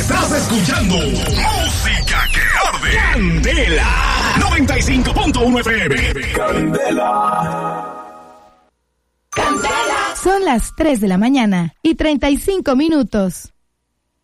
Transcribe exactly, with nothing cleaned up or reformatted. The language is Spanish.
Estás escuchando música que arde. Candela noventa y cinco punto uno F M. Candela. Candela. Son las tres de la mañana y treinta y cinco minutos.